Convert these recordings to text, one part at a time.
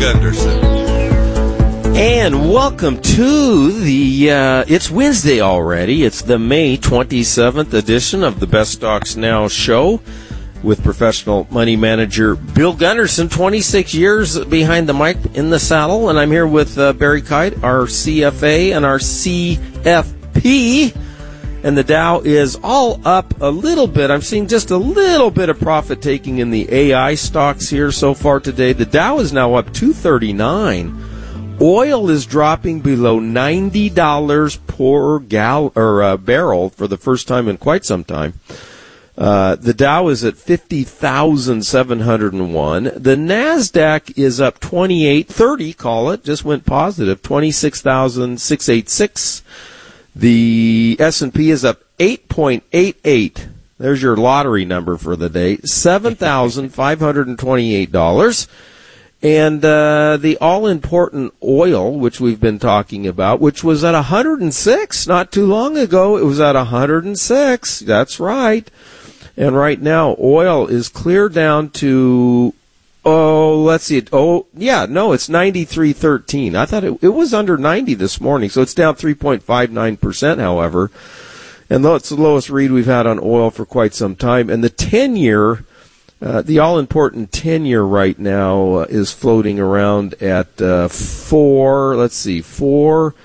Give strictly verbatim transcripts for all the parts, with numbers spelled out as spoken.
Gunderson. And welcome to the, uh, it's Wednesday already. It's the May twenty-seventh edition of the Best Stocks Now show with professional money manager Bill Gunderson, twenty-six years behind the mic in the saddle. And I'm here with uh, Barry Kite, our C F A and our C F P. And the Dow is all up a little bit. I'm seeing just a little bit of profit taking in the A I stocks here so far today. The Dow is now up two thirty-nine. Oil is dropping below ninety dollars per gal or uh, barrel for the first time in quite some time. Uh, the Dow is at fifty thousand seven hundred one. The NASDAQ is up twenty-eight thirty, call it, just went positive, twenty-six thousand six hundred eighty-six. The S and P is up eight point eight eight. There's your lottery number for the day, seven thousand five hundred twenty-eight dollars. And uh, the all-important oil, which we've been talking about, which was at one hundred six not too long ago. It was at one hundred six. That's right. And right now, oil is clear down to, oh, let's see. Oh, yeah, no, it's ninety-three thirteen. I thought it, it was under ninety this morning, so it's down three point five nine percent, however. And though it's the lowest read we've had on oil for quite some time. And the ten-year... Uh, the all-important ten-year right now uh, is floating around at uh, four, let's see, four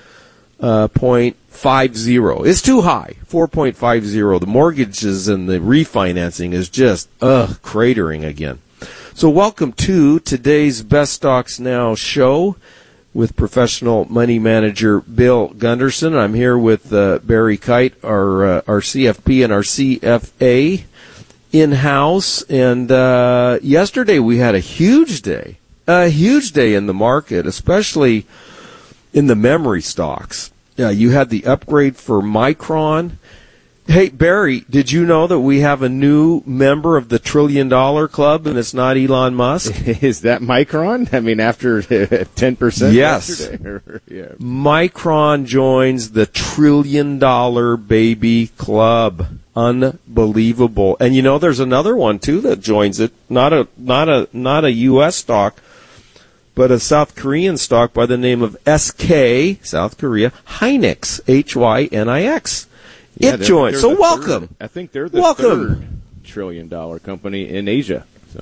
point five zero. It's too high, four point five zero. The mortgages and the refinancing is just, ugh, cratering again. So welcome to today's Best Stocks Now show with professional money manager Bill Gunderson. I'm here with uh, Barry Kite, our, uh, our C F P and our C F A. In-house, and uh, yesterday we had a huge day, a huge day in the market, especially in the memory stocks. Yeah, you had the upgrade for Micron. Hey, Barry, did you know that we have a new member of the Trillion Dollar Club, and it's not Elon Musk? Is that Micron? I mean, after ten percent yes. yesterday? yeah. Micron joins the Trillion Dollar Baby Club. Unbelievable. And you know, there's another one too that joins it. Not a not a not a U S stock, but a South Korean stock by the name of S K, South Korea, Hynix, H Y N I X. Yeah, it joins. So welcome. Third, I think they're the welcome. third trillion dollar company in Asia. So.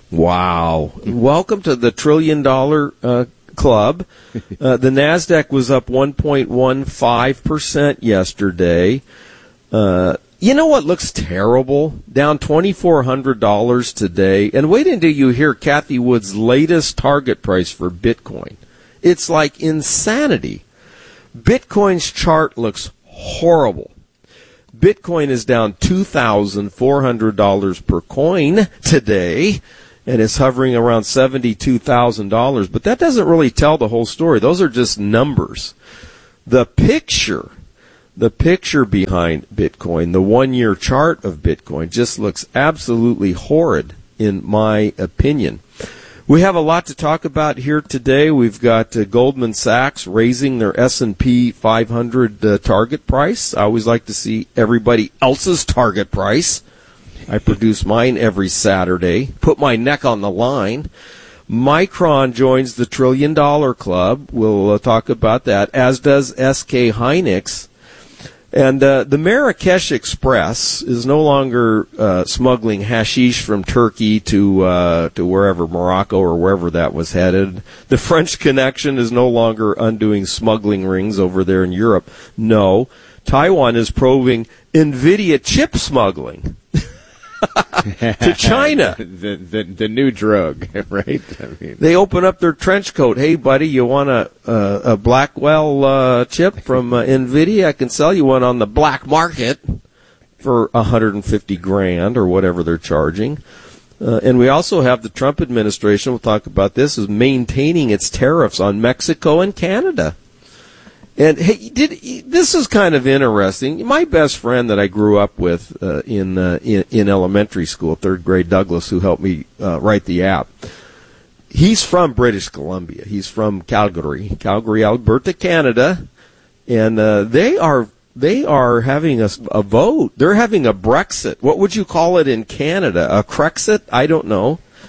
Wow. Welcome to the Trillion Dollar uh, Club. Uh, the NASDAQ was up one point one five percent yesterday. Uh, You know what looks terrible? Down twenty-four hundred dollars today. And wait until you hear Kathy Wood's latest target price for Bitcoin. It's like insanity. Bitcoin's chart looks horrible. Bitcoin is down two thousand four hundred dollars per coin today, and it's hovering around seventy-two thousand dollars. But that doesn't really tell the whole story. Those are just numbers. The picture... The picture behind Bitcoin, the one-year chart of Bitcoin, just looks absolutely horrid, in my opinion. We have a lot to talk about here today. We've got uh, Goldman Sachs raising their S and P five hundred uh, target price. I always like to see everybody else's target price. I produce mine every Saturday, put my neck on the line. Micron joins the Trillion Dollar Club. We'll uh, talk about that, as does S K Hynix. And uh, the Marrakesh Express is no longer uh, smuggling hashish from Turkey to uh, to wherever, Morocco or wherever that was headed. The French Connection is no longer undoing smuggling rings over there in Europe. No, Taiwan is probing NVIDIA chip smuggling to China. the, the the new drug, right? I mean, they open up their trench coat. Hey, buddy, you want a a, a Blackwell uh, chip from uh, NVIDIA? I can sell you one on the black market for one hundred fifty grand or whatever they're charging. Uh, and we also have the Trump administration, we'll talk about this, is maintaining its tariffs on Mexico and Canada. And hey, did this is kind of interesting. My best friend that I grew up with uh, in, uh, in in elementary school, third grade, Douglas, who helped me uh, write the app. He's from British Columbia. He's from Calgary, Calgary, Alberta, Canada, and uh, they are they are having a, a vote. They're having a Brexit. What would you call it in Canada? A Crexit? I don't know.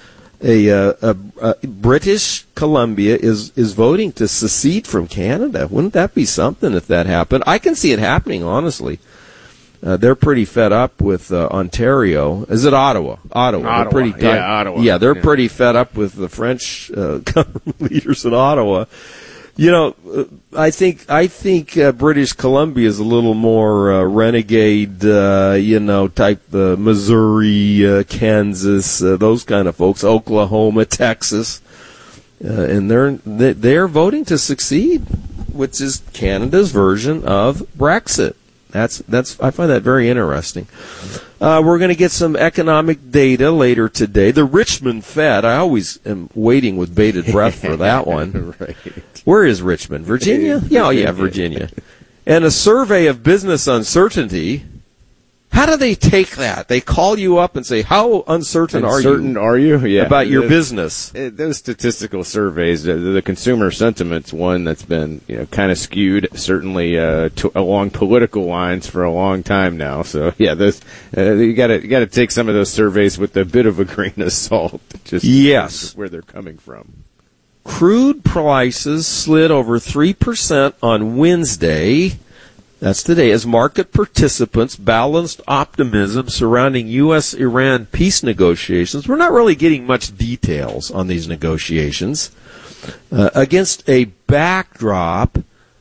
a, uh, a, a British Columbia is is voting to secede from Canada. Wouldn't that be something if that happened? I can see it happening, honestly. Uh, they're pretty fed up with uh, Ontario. Is it Ottawa? Ottawa. Ottawa. They're pretty tight. Yeah, Ottawa. Yeah, they're yeah. pretty fed up with the French uh, government leaders in Ottawa. You know, uh, I think I think uh, British Columbia is a little more uh, renegade, uh, you know, type uh, Missouri, uh, Kansas, uh, those kind of folks, Oklahoma, Texas, uh, and they're they're voting to secede, which is Canada's version of Brexit. That's that's I find that very interesting. Uh, we're going to get some economic data later today. The Richmond Fed. I always am waiting with bated breath for that one. Right. Where is Richmond? Virginia? Yeah, oh yeah, Virginia. And a survey of business uncertainty. How do they take that? They call you up and say, "How uncertain, Uncertain are you are you? Yeah. about your It- business?" it- those statistical surveys, the, the consumer sentiment's one that's been, you know, kind of skewed, certainly uh, to, along political lines for a long time now. So yeah, those uh, you got to you got to take some of those surveys with a bit of a grain of salt, just Yes. where they're coming from. Crude prices slid over three percent on Wednesday. That's today, as market participants balanced optimism surrounding U S Iran peace negotiations. We're not really getting much details on these negotiations uh, against a backdrop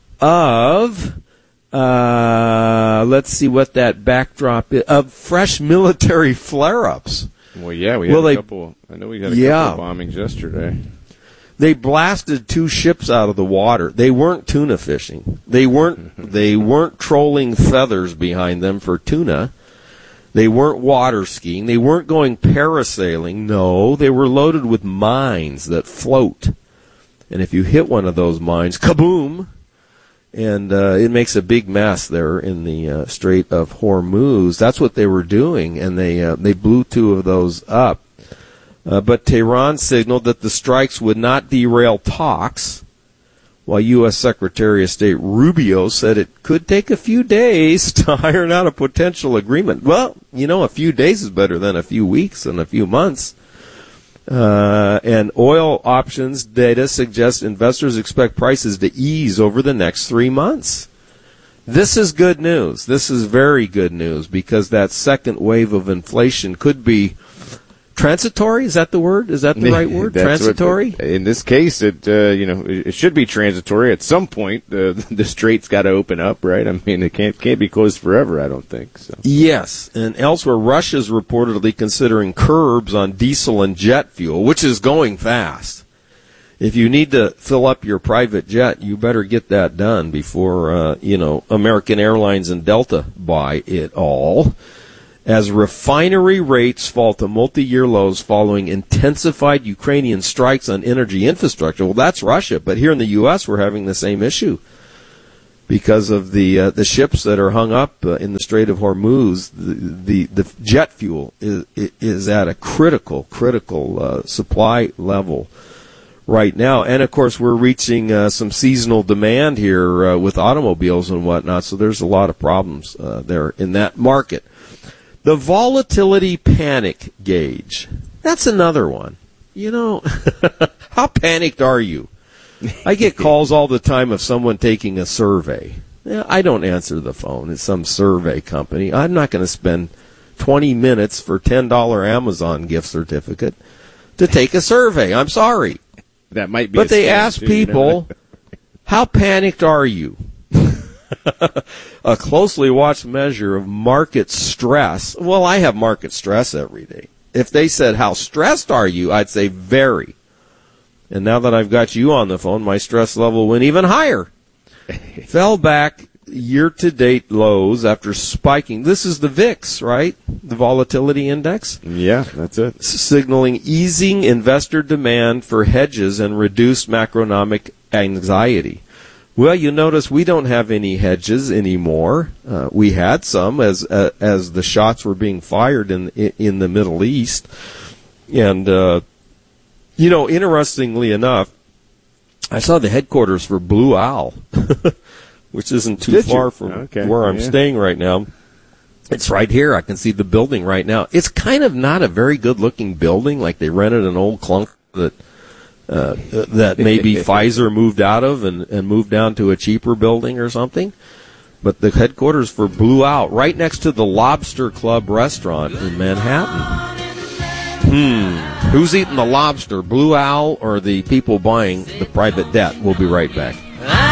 of, uh, let's see what that backdrop is, of fresh military flare-ups. Well, yeah, we had Well, a they- couple. I know we had a Yeah. couple of bombings yesterday. They blasted two ships out of the water. They weren't tuna fishing. They weren't they weren't trolling feathers behind them for tuna. They weren't water skiing. They weren't going parasailing. No, they were loaded with mines that float. And if you hit one of those mines, kaboom! And uh, it makes a big mess there in the uh, Strait of Hormuz. That's what they were doing, and they uh, they blew two of those up. Uh, but Tehran signaled that the strikes would not derail talks, while U S Secretary of State Rubio said it could take a few days to iron out a potential agreement. Well, you know, a few days is better than a few weeks and a few months. Uh, and oil options data suggests investors expect prices to ease over the next three months. This is good news. This is very good news, because that second wave of inflation could be transitory. Is that the word? Is that the right word? That's what- Transitory? in this case, it uh, you know it, it should be transitory. At some point, uh, the strait's got to open up, right? I mean, it can't can't be closed forever. I don't think so. Yes. And elsewhere, Russia's reportedly considering curbs on diesel and jet fuel, which is going fast. If you need to fill up your private jet, you better get that done before uh, you know American Airlines and Delta buy it all. As refinery rates fall to multi-year lows following intensified Ukrainian strikes on energy infrastructure. Well, that's Russia, but here in the U S we're having the same issue because of the uh, the ships that are hung up uh, in the Strait of Hormuz. The the, the jet fuel is is at a critical critical uh, supply level right now, and of course we're reaching uh, some seasonal demand here uh, with automobiles and whatnot. So there's a lot of problems uh, there in that market. The volatility panic gauge. That's another one. You know, how panicked are you? I get calls all the time of someone taking a survey. Yeah, I don't answer the phone. It's some survey company. I'm not going to spend twenty minutes for ten dollars Amazon gift certificate to take a survey. I'm sorry. That might be. But a they scam, ask too, you know? people, how panicked are you? A closely watched measure of market stress. Well, I have market stress every day. If they said, how stressed are you? I'd say very. And now that I've got you on the phone, my stress level went even higher. Fell back year-to-date lows after spiking. This is the V I X, right? The volatility index. Yeah, that's it. Signaling easing investor demand for hedges and reduced macroeconomic anxiety. Well, you notice we don't have any hedges anymore. Uh, we had some as uh, as the shots were being fired in in the Middle East, and uh, you know, interestingly enough, I saw the headquarters for Blue Owl, which isn't too Did far you? from Okay, where I'm yeah. staying right now. It's right here. I can see the building right now. It's kind of not a very good-looking building, like they rented an old clunk that uh, that maybe Pfizer moved out of and, and moved down to a cheaper building or something. But the headquarters for Blue Owl, right next to the Lobster Club restaurant in Manhattan. Hmm. Who's eating the lobster, Blue Owl or the people buying the private debt? We'll be right back.